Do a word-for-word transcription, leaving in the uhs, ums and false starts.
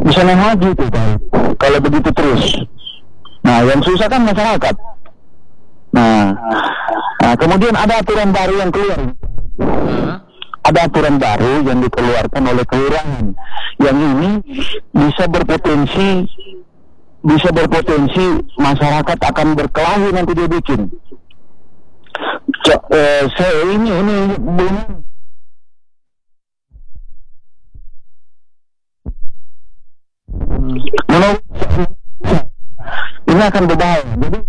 bisa naik lagi tuh Pak, kalau begitu terus. Nah, yang susah kan masyarakat. Nah, nah kemudian ada aturan baru yang keluar. Uh-huh. Ada aturan baru yang dikeluarkan oleh kelurahan. Yang ini bisa berpotensi bisa berpotensi masyarakat akan berkelahi nanti dia bikin. C- eh, saya ini ini belum menurut ini akan berbahaya. Jadi